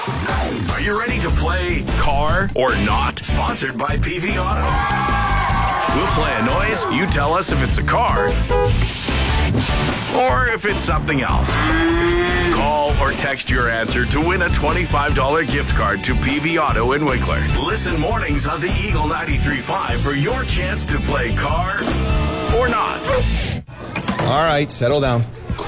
Are you ready to play Car or Not? Sponsored by PV Auto. We'll play a noise. You tell us if it's a car or if it's something else. Call or text your answer to win a $25 gift card to PV Auto in Winkler. Listen mornings on the Eagle 93.5 for your chance to play Car or Not. All right, settle down.